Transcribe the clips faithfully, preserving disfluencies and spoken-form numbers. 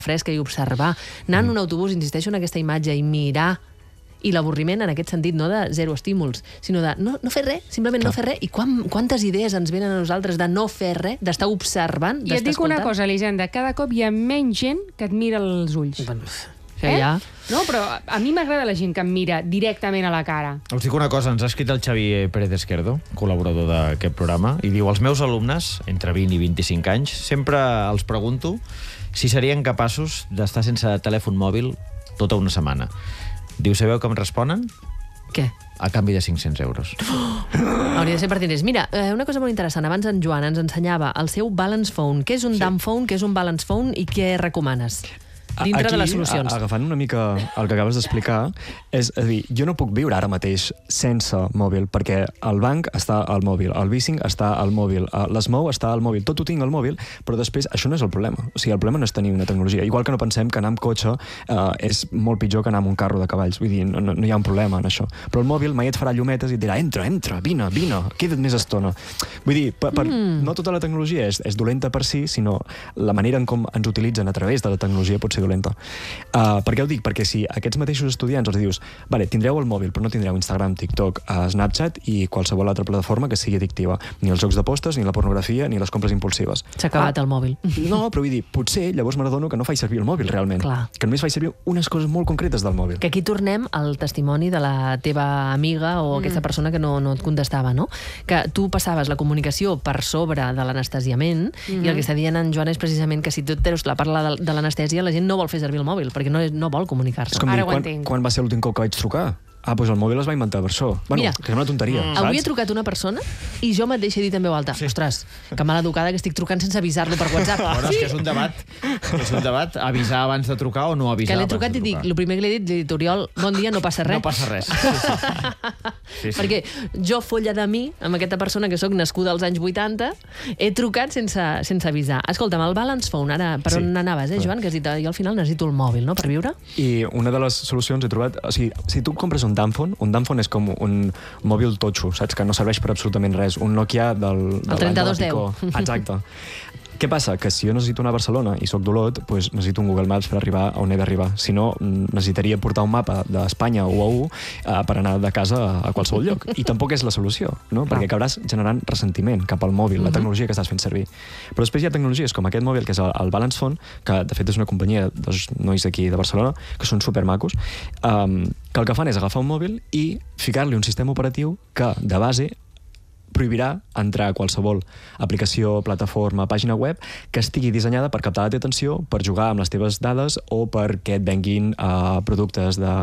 fresca i observar, anar en un autobús, insisteixo en aquesta imatge, i mirar, i l'avorriment en aquest sentit, no de zero estímuls, sinó de no, no fer res, simplement no fer res. I quan, quantes idees ens venen a nosaltres de no fer res, d'estar observant, d'estar escoltant? I et dic una cosa, Elisenda, cada cop hi ha menys gent que et mira els ulls. Bueno, que ja... No, però a mi m'agrada la gent que em mira directament a la cara. Us dic una cosa, ens ha escrit el Xavier Pérez Esquerdo, col·laborador d'aquest programa, i diu, els meus alumnes, entre vint i vint-i-cinc anys, sempre els pregunto si serien capaços d'estar sense telèfon mòbil tota una setmana. Diu, sabeu com responen? Què? A canvi de cinc-cents euros. Oh! Hauria de ser per diners. Mira, eh, una cosa molt interessant. Abans en Joan ens ensenyava el seu balance phone. Què és un sí. dumb phone, què és un balance phone i què recomanes? Dintre Aquí, de les solucions. Agafant una mica el que acabes d'explicar, és a dir, jo no puc viure ara mateix sense mòbil, perquè el banc està al mòbil, el bicing està al mòbil, l'Smou està al mòbil, tot ho tinc al mòbil, però després això no és el problema. O sigui, el problema no és tenir una tecnologia. Igual que no pensem que anar amb cotxe eh, és molt pitjor que anar amb un carro de cavalls. Vull dir, no, no, no hi ha un problema en això. Però el mòbil mai et farà llumetes i et dirà, entra, entra, vine, vine, queda't més estona. Vull dir, per, per, mm. no tota la tecnologia és, és dolenta per si, sinó la manera en com ens utilitzen a través de la tecnologia pot ser dolenta. Uh, per què ho dic? Perquè si aquests mateixos estudiants els dius, vale, tindreu el mòbil, però no tindreu Instagram, TikTok, uh, Snapchat i qualsevol altra plataforma que sigui addictiva. Ni els jocs d'apostes, ni la pornografia, ni les compres impulsives. S'ha acabat ah, el mòbil. No, però vull dir, potser llavors m'adono que no faig servir el mòbil realment. Clar. Que només faig servir unes coses molt concretes del mòbil. Que aquí tornem al testimoni de la teva amiga o mm. aquesta persona que no, no et contestava, no? Que tu passaves la comunicació per sobre de l'anestesiament mm. i el que està dient en Joan és precisament que si tu treus la part de, de l'anestèsia, la gent no vol fer servir el mòbil, perquè no, no vol comunicar-se. És com dir, quan, quan va ser l'últim cop que vaig trucar? Ah, doncs el mòbil es va inventar per això. Bueno, Mira, que és una tonteria, mm. saps? Avui he trucat una persona i jo mateixa he dit en veu alta, sí. Ostres, que mala educada que estic trucant sense avisar-lo per WhatsApp. Bueno, sí. És que és un debat, és un debat, avisar abans de trucar o no avisar que l'he abans trucat de trucar. I dic, el primer que l'he dit, li he dit, Oriol, bon dia, no passa res. No passa res. Sí, sí. Sí, sí. Perquè jo, folla de mi, amb aquesta persona que sóc nascuda als anys vuitanta, he trucat sense, sense avisar. Escolta'm, el balance phone, ara, per sí. on anaves, eh, Joan? Que has dit, jo al final necessito el mòbil, no?, per viure. I una de les solucions he trobat... O sigui, si tu compres un dumb phone, un dumb phone és com un mòbil totxo, saps? Que no serveix per absolutament res. Un Nokia del... El trenta-dos deu. Exacte. Què passa? Que si jo necessito anar a Barcelona i sóc d'Olot, doncs necessito un Google Maps per arribar a on he d'arribar. Si no, necessitaria portar un mapa d'Espanya o a U eh, per anar de casa a, a qualsevol lloc. I tampoc és la solució, no? Perquè acabaràs generant ressentiment cap al mòbil, la tecnologia que estàs fent servir. Però després hi ha tecnologies com aquest mòbil, que és el, el Balance Phone, que de fet és una companyia dels nois d'aquí de Barcelona, que són supermacos, um, que el que fan és agafar un mòbil i ficar-li un sistema operatiu que, de base, prohibirà entrar a qualsevol aplicació, plataforma, pàgina web que estigui dissenyada per captar la teva atenció, per jugar amb les teves dades o perquè et venguin uh, productes de,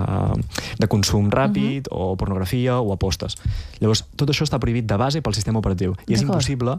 de consum ràpid uh-huh. o pornografia o apostes. Llavors, tot això està prohibit de base pel sistema operatiu i és impossible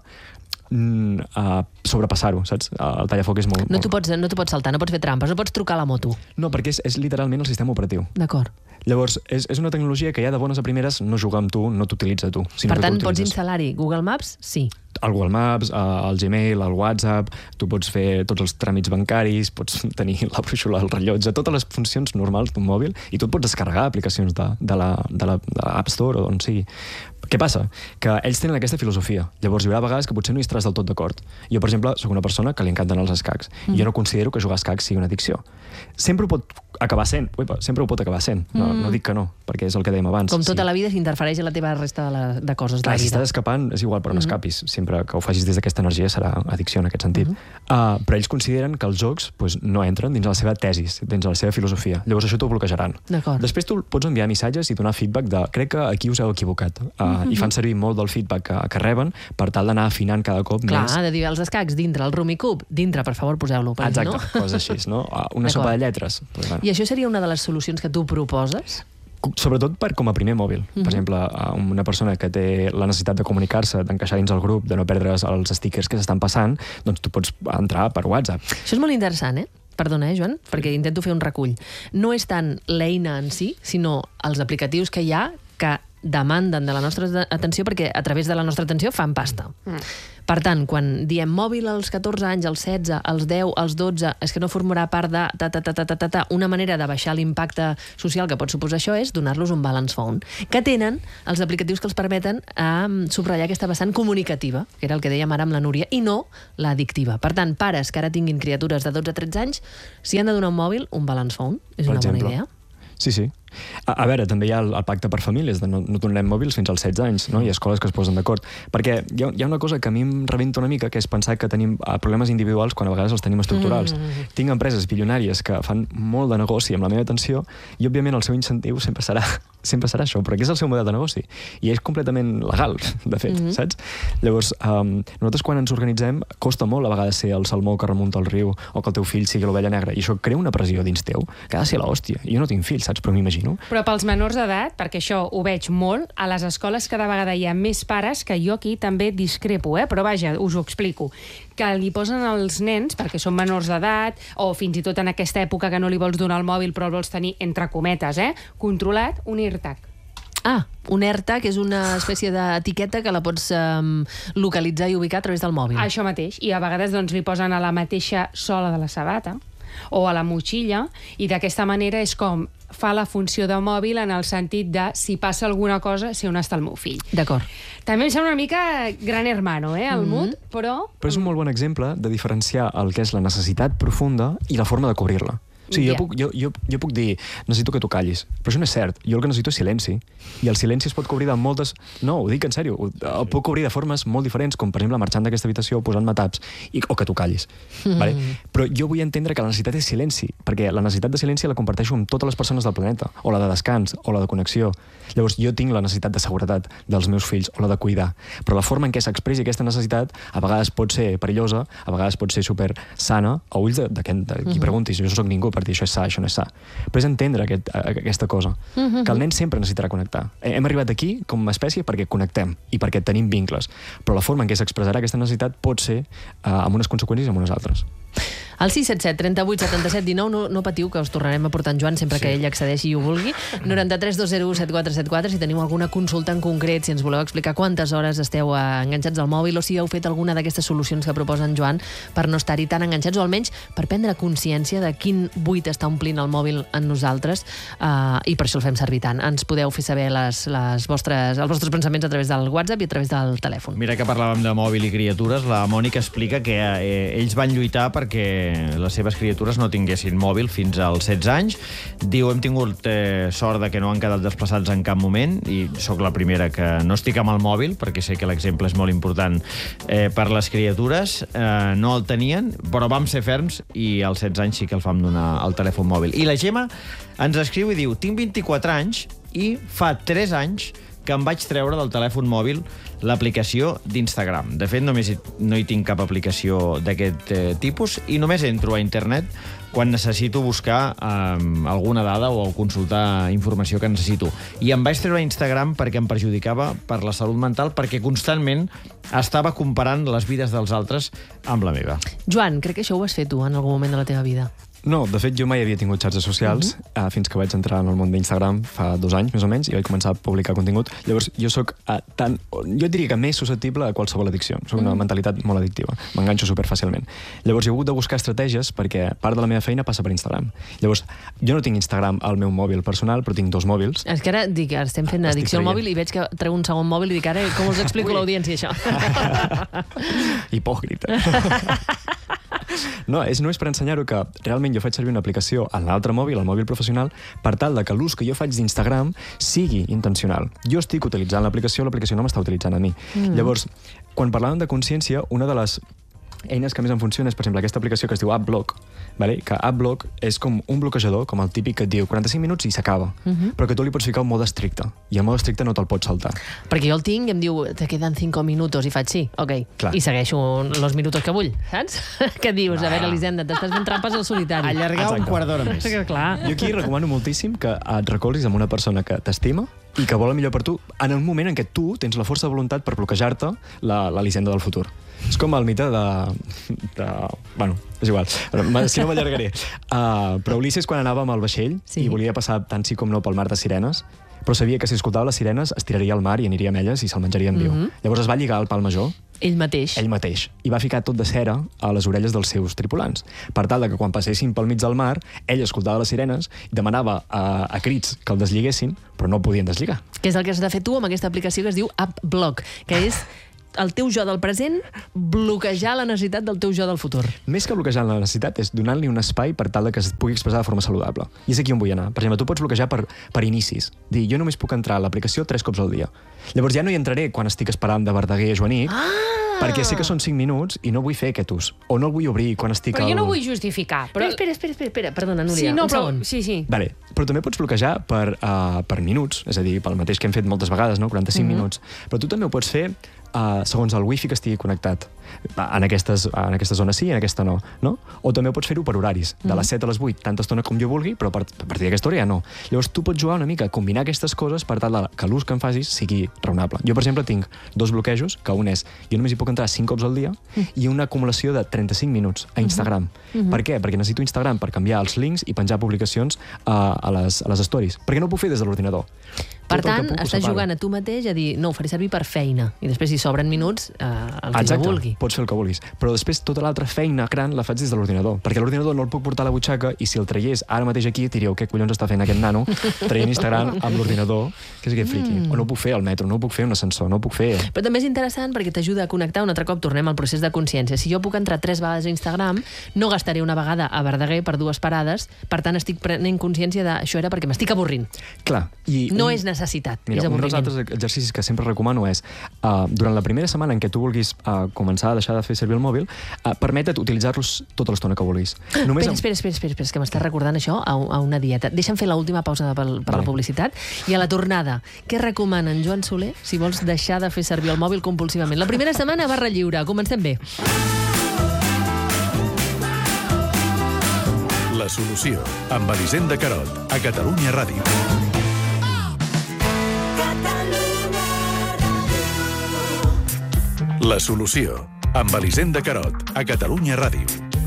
mm, uh, sobrepassar-ho, saps? El tallafoc és molt... No t'ho pots, no t'ho pots saltar, no pots fer trampes, no pots trucar a la moto. No, perquè és, és literalment el sistema operatiu. D'acord. Llavors, és, és una tecnologia que ja de bones a primeres no juga amb tu, no t'utilitza tu. Sinó per tant, que pots instal·lar-hi Google Maps? Sí. El Google Maps, el Gmail, el WhatsApp, tu pots fer tots els tràmits bancaris, pots tenir la brúixola, el rellotge, totes les funcions normals d'un mòbil, i tu et pots descarregar aplicacions de, de la, de la, de l'App Store o d'on sigui. Què passa? Que ells tenen aquesta filosofia. Llavors hi haurà vegades que potser no hi estaràs del tot d'acord. Jo, per exemple, sóc una persona que li encanten els escacs. Mm. I jo no considero que jugar a escacs sigui una addicció. Sempre ho pot acabar sent. Uipa, sempre ho pot acabar sent. No, mm. no dic que no, perquè és el que dèiem abans. Com tota sí. la vida s'interfereix en la teva resta de, la, de coses Clar, de la vida. Si estàs escapant, és igual per on mm-hmm. escapis. Sempre que ho facis des d'aquesta energia serà addicció en aquest sentit. Mm-hmm. Uh, però ells consideren que els jocs pues, no entren dins la seva tesis, dins la seva filosofia. Llavors això t'ho bloquejaran. Després tu pots enviar missatges i donar feedback de crec que aquí us heu equivocat. Uh, mm-hmm. I fan servir molt del feedback que, que reben per tal d'anar afinant cada cop Clar, més. Clar, de dir els escacs dintre, el Rumicube, dintre, per favor, poseu-lo. Exacte, no? coses així, no? Una sopa de lletres. Pues, bueno. I això seria una de les solucions que tu proposes? Sobretot per com a primer mòbil. Uh-huh. Per exemple, una persona que té la necessitat de comunicar-se, d'encaixar dins el grup, de no perdre els stickers que s'estan passant, doncs tu pots entrar per WhatsApp. Això és molt interessant, eh? Perdona, eh, Joan, perquè intento fer un recull. No és tant l'eina en si, sinó els aplicatius que hi ha que demanden de la nostra atenció perquè a través de la nostra atenció fan pasta. Mm. Per tant, quan diem mòbil als catorze anys, als setze, als deu, als dotze, és que no formarà part de ta, ta, ta, ta, ta, ta, ta. Una manera de baixar l'impacte social que pot suposar això és donar-los un balance phone, que tenen els aplicatius que els permeten a subratllar aquesta vessant comunicativa, que era el que dèiem ara amb la Núria, i no la addictiva. Per tant, pares que ara tinguin criatures de dotze a tretze anys, si han de donar un mòbil, un balance phone, és Per una exemple. bona idea. Sí, sí. A, a veure, també hi ha el, el pacte per famílies, de no, no donarem mòbils fins als setze anys, no? Hi ha escoles que es posen d'acord. Perquè hi ha, hi ha una cosa que a mi em rebenta una mica, que és pensar que tenim uh, problemes individuals quan a vegades els tenim estructurals. Mm. Tinc empreses bilionàries que fan molt de negoci amb la meva atenció i, òbviament, el seu incentiu sempre serà, sempre serà això, perquè és el seu model de negoci. I és completament legal, de fet, mm -hmm. saps? Llavors, um, nosaltres quan ens organitzem, costa molt a vegades ser el salmó que remunta el riu o que el teu fill sigui l'ovella negra. I això crea una pressió dins teu que ha de ser l'hòstia. Jo no tinc fills, saps? Però m'imagino. Però pels menors d'edat, perquè això ho veig molt, a les escoles cada vegada hi ha més pares, que jo aquí també discrepo, eh? Però vaja, us ho explico, que li posen als nens, perquè són menors d'edat, o fins i tot en aquesta època que no li vols donar el mòbil però el vols tenir, entre cometes, eh? controlat, un AirTag. Ah, un AirTag és una espècie d'etiqueta que la pots um, localitzar i ubicar a través del mòbil. Això mateix, i a vegades doncs, li posen a la mateixa sola de la sabata o a la motxilla, i d'aquesta manera és com fa la funció de mòbil en el sentit de si passa alguna cosa, sé on està el meu fill. D'acord. També em sembla una mica gran hermano, eh, el mm-hmm. mood, però... Però és un molt bon exemple de diferenciar el que és la necessitat profunda i la forma de cobrir-la. O sigui, Yeah. jo, puc, jo, jo, jo puc dir, necessito que tu callis, però això no és cert. Jo el que necessito és silenci. I el silenci es pot cobrir de moltes... No, ho dic en sèrio. El puc cobrir de formes molt diferents, com per exemple marxant d'aquesta habitació, posant-me taps, i, o que tu callis. Mm. Vale? Però jo vull entendre que la necessitat és silenci, perquè la necessitat de silenci la comparteixo amb totes les persones del planeta, o la de descans, o la de connexió. Llavors, jo tinc la necessitat de seguretat dels meus fills, o la de cuidar. Però la forma en què s'expressi aquesta necessitat a vegades pot ser perillosa, a vegades pot ser super sana, a ulls de, de, de, de qui preguntis. Jo no soc ningú per dir això és sa, això no és sa. Però és entendre aquest, aquesta cosa, Mm-hmm. que el nen sempre necessitarà connectar. Hem arribat aquí com a espècie perquè connectem i perquè tenim vincles, però la forma en què s'expressarà aquesta necessitat pot ser uh, amb unes conseqüències i amb unes altres. Al sis set set, trenta-vuit, setanta-set, dinou, no, no patiu, que us tornarem a portar en Joan sempre sí. que ell accedeixi i ho vulgui. noranta-tres dos zero u set quatre set quatre, si teniu alguna consulta en concret, si ens voleu explicar quantes hores esteu enganxats al mòbil o si heu fet alguna d'aquestes solucions que proposa en Joan per no estar-hi tan enganxats, o almenys per prendre consciència de quin buit està omplint el mòbil en nosaltres, uh, i per això el fem servir tant. Ens podeu fer saber les, les vostres, els vostres pensaments a través del WhatsApp i a través del telèfon. Mira que parlàvem de mòbil i criatures, la Mònica explica que eh, ells van lluitar perquè les seves criatures no tinguessin mòbil fins als setze anys. Diu, hem tingut eh, sort de que no han quedat desplaçats en cap moment, i sóc la primera que no estic amb el mòbil, perquè sé que l'exemple és molt important eh, per les criatures. Eh, no el tenien, però vam ser ferms i als setze anys sí que el vam donar al telèfon mòbil. I la Gemma ens escriu i diu, tinc vint-i-quatre anys i fa tres anys que em vaig treure del telèfon mòbil l'aplicació d'Instagram. De fet, només hi, no hi tinc cap aplicació d'aquest eh, tipus i només entro a internet quan necessito buscar eh, alguna dada o consultar informació que necessito. I em vaig treure Instagram perquè em perjudicava per la salut mental, perquè constantment estava comparant les vides dels altres amb la meva. Joan, crec que això ho has fet tu en algun moment de la teva vida. No, de fet, jo mai havia tingut xarxes socials, uh-huh. uh, fins que vaig entrar en el món d'Instagram fa dos anys, més o menys, i vaig començar a publicar contingut. Llavors, jo sóc uh, tan... Jo diria que més susceptible a qualsevol addicció. Soc una uh-huh. mentalitat molt addictiva. M'enganxo superfàcilment. Llavors, jo he hagut de buscar estratègies perquè part de la meva feina passa per Instagram. Llavors, jo no tinc Instagram al meu mòbil personal, però tinc dos mòbils. És que ara dic, ara estem fent addicció al mòbil i veig que treu un segon mòbil i dic, ara com us explico a l'audiència, això? Hipòcrita. No, és, no és per ensenyar-ho que realment jo faig servir una aplicació en l'altre mòbil, el mòbil professional, per tal de que l'ús que jo faig d'Instagram sigui intencional. Jo estic utilitzant l'aplicació, l'aplicació no m'està utilitzant a mi. Mm. Llavors, quan parlàvem de consciència, una de les eines que més em funciona és, per exemple, aquesta aplicació que es diu AppBlock, vale? Que AppBlock és com un bloquejador, com el típic que et diu quaranta-cinc minuts i s'acaba, uh-huh. però que tu li pots ficar un mode estricte, i el mode estricte no te'l pots saltar. Perquè jo el tinc i em diu, te queden cinco minutos, i faig sí, ok, Clar. I segueixo los minutos que vull, saps? Què dius? A veure, Elisenda, t'estàs fent trampes al solitari. Allargar un quart d'hora més. Clar. Jo aquí recomano moltíssim que et recolzis amb una persona que t'estima i que vol el millor per tu en el moment en què tu tens la força de voluntat per bloquejar-te l'Elisenda del futur. És com el mite de... de bueno, és igual. Però, si no m'allargaré. Uh, però Ulisses, quan anava amb el vaixell sí. i volia passar tant sí com no pel mar de sirenes, però sabia que si escoltava les sirenes es tiraria al mar i aniria amb elles i se'l menjarien viu. Mm-hmm. Llavors es va lligar al pal major Ell mateix. Ell mateix. I va ficar tot de cera a les orelles dels seus tripulants, per tal de que quan passessin pel mig del mar, ell escoltava les sirenes i demanava a, a crits que el desliguessin, però no el podien deslligar. Que és el que has de fer tu amb aquesta aplicació que es diu AppBlock, que és el teu jo del present bloquejar la necessitat del teu jo del futur. Més que bloquejar la necessitat és donant-li un espai per tal de que es pugui expressar de forma saludable. I és aquí on vull anar. Per exemple, tu pots bloquejar per, per inicis. Dir, jo només puc entrar a l'aplicació tres cops al dia. Llavors ja no hi entraré quan estic esperant de Verdaguer a Joanic, ah! perquè sé que són cinc minuts i no vull fer aquest ús. O no el vull obrir quan estic... Però al... jo no vull justificar. Però... Espera, espera, espera, espera. Perdona, Núria, sí, no, un però... segon. Sí, sí. Vale. Però també pots bloquejar per, uh, per minuts, és a dir, pel mateix que hem fet moltes vegades, no? quaranta-cinc mm-hmm. minuts. Però tu també ho pots fer Uh, segons el wifi que estigui connectat. En, aquestes, en aquesta zona sí, en aquesta no, no? O també ho pots fer-ho per horaris, de les set a les vuit, tanta estona com jo vulgui, però a partir d'aquesta hora ja no. Llavors tu pots jugar una mica, combinar aquestes coses per tal de que l'ús que en facis sigui raonable. Jo, per exemple, tinc dos bloquejos, que un és, jo només hi puc entrar cinc cops al dia i una acumulació de trenta-cinc minuts a Instagram. Mm-hmm. Per què? Perquè necessito Instagram per canviar els links i penjar publicacions uh, a, les, a les stories. Perquè no ho puc fer des de l'ordinador. Per tant, estàs jugant a tu mateix a dir, no, ho faré servir per feina, i després si sobren minuts, eh, el que Exacte, jo vulgui. Pots fer el que vulguis. Però després tota l'altra feina gran la faig des de l'ordinador, perquè l'ordinador no el puc portar a la butxaca i si el traiés ara mateix aquí, diríeu, què collons està fent aquest nano traient Instagram amb l'ordinador, que és aquest friqui. Mm. O no ho puc fer al metro, no ho puc fer un ascensor, no ho puc fer... Però també és interessant perquè t'ajuda a connectar un altre cop, tornem al procés de consciència. Si jo puc entrar tres vegades a Instagram, no gastaré una vegada a Verdaguer per dues parades, per tant estic prenent consciència de això era perquè m'estic avorrint. Clar. I no un... és necessitat, Mira, és avorriment. Un dels altres exercicis que sempre recomano és, uh, durant la primera setmana en què tu vulguis uh, començar a deixar de fer servir el mòbil, uh, permetet utilitzar-los tota l'estona que vulguis. Només espera, espera, espera, espera, que m'estàs recordant això a, a una dieta. Deixa'm fer l'última pausa per, per vale. la publicitat i a la tornada, què recomana en Joan Soler si vols deixar de fer servir el mòbil compulsivament? La primera setmana, barra lliure. Comencem bé. La solució, amb Elisenda Carot, a Catalunya Ràdio. La solució, amb Elisenda Carot, a Catalunya Ràdio.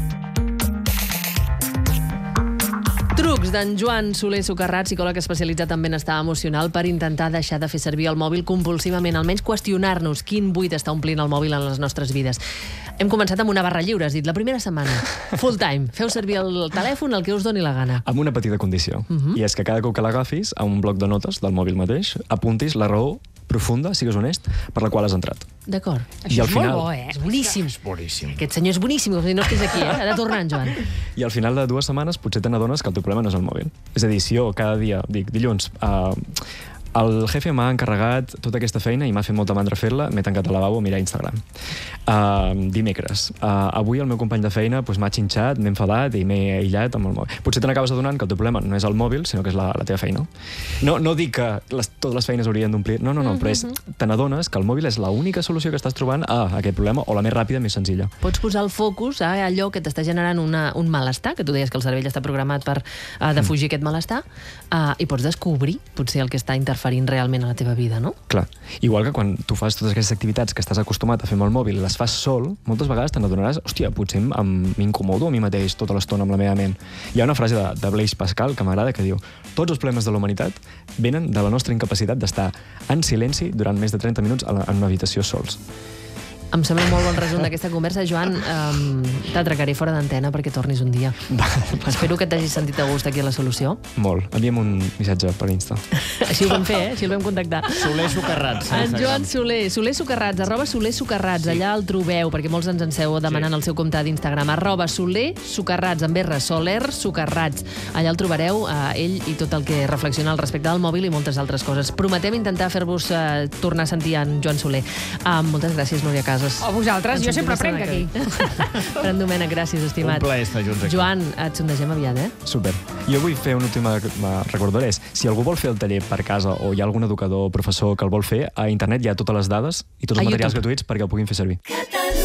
Trucs d'en Joan Soler Socarrat, psicòleg especialitzat en benestar emocional, per intentar deixar de fer servir el mòbil compulsivament, almenys qüestionar-nos quin buit està omplint el mòbil en les nostres vides. Hem començat amb una barra lliure, has dit, la primera setmana. Full time. Feu servir el telèfon el que us doni la gana. Amb una petita condició, uh-huh. i és que cada cop que l'agafis, a un bloc de notes del mòbil mateix, apuntis la raó profunda, sigues honest, per la qual has entrat. D'acord. Això I al és final... molt bo, eh? És boníssim. És boníssim. Aquest senyor és boníssim, com si no estigués aquí, eh? Ha de tornar, en Joan. I al final de dues setmanes potser te n'adones que el teu problema no és el mòbil. És a dir, si jo cada dia dic, dilluns, uh, el jefe m'ha encarregat tota aquesta feina i m'ha fet molta mandra fer-la, m'he tancat al lavabo a mirar Instagram. Uh, dimecres. Uh, avui el meu company de feina pues, m'ha xinxat, m'he enfadat i m'he aïllat amb el mòbil. Potser te n'acabes adonant que el teu problema no és el mòbil, sinó que és la, la teva feina. No, no dic que les, totes les feines haurien d'omplir... No, no, no, però és, te n'adones que el mòbil és l'única solució que estàs trobant a aquest problema, o la més ràpida, més senzilla. Pots posar el focus a allò que t'està generant una, un malestar, que tu deies que el cervell està programat per uh, defugir mm. aquest malestar, uh, i pots descobrir potser el que està interferint realment a la teva vida, no? Clar. Igual que quan tu fas totes aquestes activitats que estàs acostumat a fer amb el mòbil i les fas sol, moltes vegades te n'adonaràs, hòstia, potser m'incomodo a mi mateix tota l'estona amb la meva ment. Hi ha una frase de, de Blaise Pascal que m'agrada que diu: tots els problemes de la humanitat venen de la nostra incapacitat d'estar en silenci durant més de trenta minuts en una habitació sols. Em sembla un molt bon resum d'aquesta conversa. Joan, um, t'atracaré fora d'antena perquè tornis un dia. Va, Espero que t'hagis sentit a gust aquí a La Solució. Molt. Envia'm un missatge per Insta. Així ho vam fer, eh? Així el vam contactar. Soler Socarrats. En Joan Soler, Soler Socarrats, arroba Soler Socarrats, sí. Allà el trobeu, perquè molts ens en seu demanant sí. El seu compte d'Instagram, arroba Soler Socarrats, amb R, Soler Socarrats. Allà el trobareu, eh, ell i tot el que reflexiona al respecte del mòbil i moltes altres coses. Prometem intentar fer-vos eh, tornar a sentir en Joan Soler. Uh, moltes gràcies, Núria Casas. A vosaltres, jo sempre aprenc aquí. Fran Domènech, gràcies, estimat. Un plaer estar junts aquí. Joan, et sondegem aviat, eh? Super. Jo vull fer una última recordadora. Si algú vol fer el taller per casa o hi ha algun educador o professor que el vol fer, a internet hi ha totes les dades i tots els a materials YouTube. gratuïts perquè el puguin fer servir.